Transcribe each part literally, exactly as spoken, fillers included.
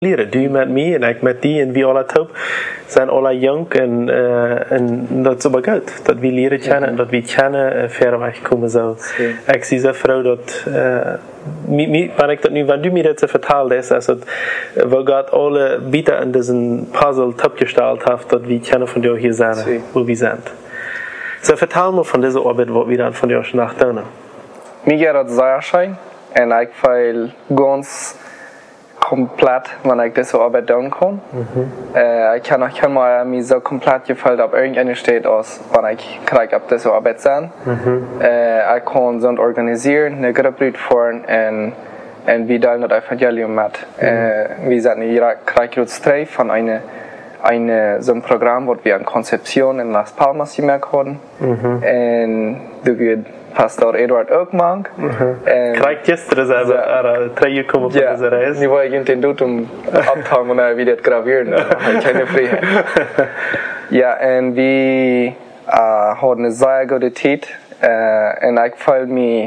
leren. Du met mij en ik met die en we alle top zijn alle jong en, uh, en dat is maar goed. Dat we leren kennen en dat we kennen uh, ver weg komen zo. Ik zie zo vrouw dat uh, mi, mi, wanneer ik dat nu, wanneer du mir dat vertelt is, als het wo Gott alle bieten in diesen Puzzle topgestalt heeft dat we kennen van jou hier zijn, sí. Wo we zijn. So vertel me van deze arbeit wat we dan van jou nach doen. Mir geht das sehr schön und ich will ganz komplett, wenn ich diese Arbeit tun kann. Mhm. Äh, ich kann auch immer mir so komplett gefällt, ob irgendeine steht aus, wenn ich kriege, ob diese Arbeit sein. Mhm. Äh, ich kann so organisieren, eine Gruppe fahren und, und wir teilen das Evangelium mit. Mhm. Äh, wir sind in Irak, kriegen uns drei von einem eine, so ein Programm, das wir in Konzeption in Las Palmas gemerkt haben. Mhm. Und da wird Pastor Eduard ook mag. Krijg gisteren zijn we er drie uur komen op deze reis. Nu wil ik in ten doet om op te hangen naar wie dat graveren. Keine vrijheid. Ja, en we uh, hadden een zeer goede tijd. Uh, en ik voel me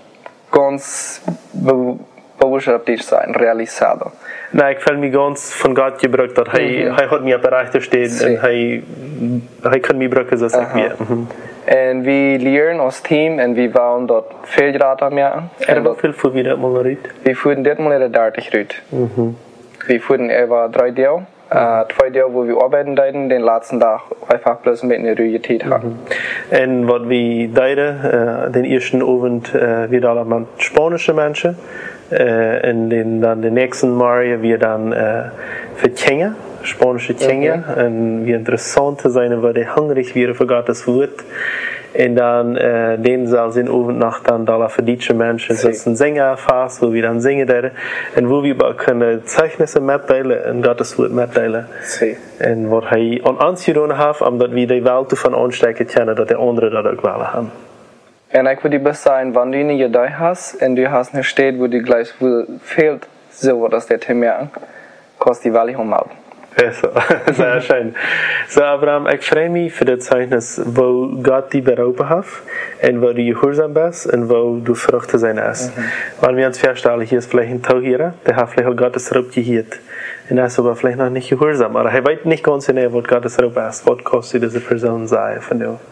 ganz bewust op dit zijn, realisado. Nee, ik voel me ganz van God gebruikt dat hij, mm-hmm. hij had me op de rechter staan sí. En hij, hij kan me gebruiken zoals ik weer. En we leren als team en we wouden dat veel graag aan maken. En hoeveel voeren we dat mal uit? We voeren dit mal in dertig uit. Mm-hmm. We voeren even drie deel. Uh, twee deel waar we arbeiten deden, den laatste dag einfach bloß met een ruige tijd hadden. Mm-hmm. En wat we deden, uh, den eerste avond uh, weer allemaal Spanische mensen. Uh, en den, dan de nächsten Mal wir dann uh, für Tjenga, spanische Tjenga. Okay. Und wie interessant zu sein, weil die hungrig wäre für Gottes Wort. Und dann, uh, den soll sind Abend Nacht dann da für deutsche Menschen, das ist ein Sängerfass, wo wir dann singen werden. Und wo wir auch können Zeichnisse mitteilen und Gottes Wort mitteilen. Sí. Und was er an uns getan hat, um dass wir die Welt davon anstecken können, dass die anderen das auch wollen haben. En ik wil die best zijn, wanneer je die hast en du hast een stad wo die gleich fehlt, so dat dat te merken, kost die wel helemaal. Ja, so. Sehr schön. So, Abraham, ich freue mich für das Zeugnis, wo Gott dich berufen hat und wo du gehorsam bist und wo du Früchte sein hast. Mhm. Wenn wir uns feststellen, hier ist vielleicht ein Tag hier, der hat vielleicht auch Gottes Ruf gehört. Und er ist aber vielleicht noch nicht gehorsam. Aber er weiß nicht ganz genau, was Gottes Ruf ist. Was kostet diese Person sein von dir?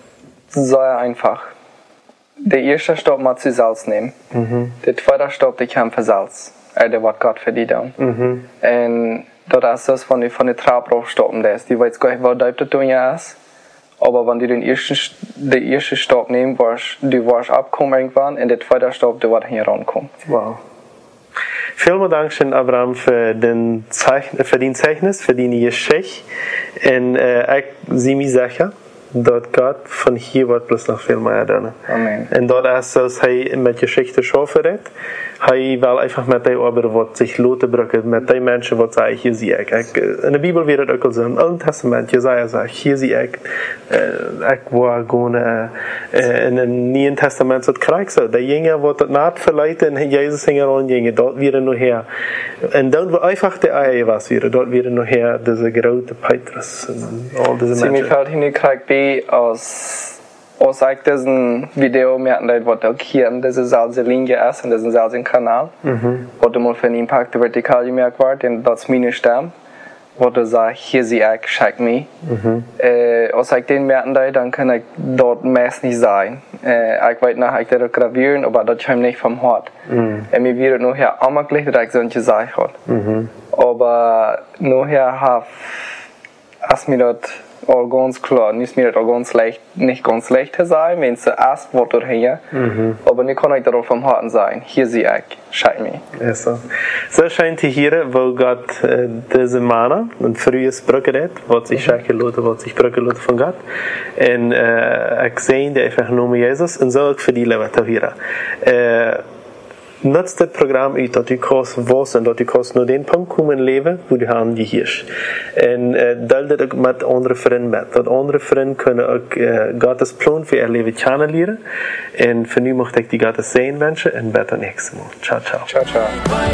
Sehr einfach. Der erste Stopp muss zu Salz nehmen. Mhm. Der zweite Stopp, der kam für Salz. Er der wird Gott für die dann. Mhm. Und das ist das, von der von der Traube stoppen lässt. Die weiß gar nicht, was das tun ist. Aber wenn du den ersten, den ersten Stopp nehmen wirst, du wirst abkommen irgendwann, und der zweite Stopp, der wird hier rankommen. Wow. Vielen Dank, schön, Abraham, für den Zeichen, für den Zeugnis, für die Geschichte. Und äh, ich sehe mich sicher, dat Gott von hier wordt plus nog veel meer doen. Amen. En dat is zoals hij met geschichte schaffen redt, hij wil einfach met die arbeiden wat zich laten brukken, met die mensen wat zeggen, hier zie ik. ik in de Bibel wird het ook al zo, in het Oude Testament, Jesaja zegt, hier zie ik, uh, ik wil gewoon, uh, uh, in het Nieuwe Testament zo krijg zo, die jongen wordt het niet verleiden en Jezus ging eran jongen, dat weer nog her. En dan we einfach de eier was weer, dat weer nog her, deze grote Petrus en al deze mensen. Aus, aus diesem Video merken wir, was auch hier in dieser Salzlinie ist, in diesem Salzkanal, mhm. Wo du mal für den Impact vertikal gemerkt wird, denn das ist meine Stamm, wo du sagst, hier sehe ich, check me. Mhm. Äh, aus den merken wir, dann kann ich dort meist nicht sein. Äh, ich weiß noch, ich werde gravieren, aber das kommt nicht vom Hort. Mhm. Und mir wird nachher auch mal gleich direkt so ein gesagt hat. Mhm. Aber nachher habe ich mir das auch ganz klar, nicht mir auch ganz leicht, nicht ganz leicht sein, wenn es erst wird oder hier, mhm. Aber nicht kann ich darauf vom Harten sein. Hier sehe ich, scheint mir. Ja, so. So scheint hier, wo Gott äh, diese Mann und frühes Brücke hat, was sich mhm. schäke Leute, was sich Brücke Leute von Gott. Und äh, ich sehe die einfach nur mit Jesus und so auch für die Leute hier. Äh, Nutzt das Programm uit dat u kost was en dat u kost naar den punt komen leven wo u aan die hier. En uh, deel dat ook met andere vrienden met. Dat andere vrienden kunnen ook uh, Gottes plan voor ihr leven kennen leren. En voor nu mocht ik die Gottes zijn wensen en tot de nächste Mal. Ciao, ciao. Ciao, ciao.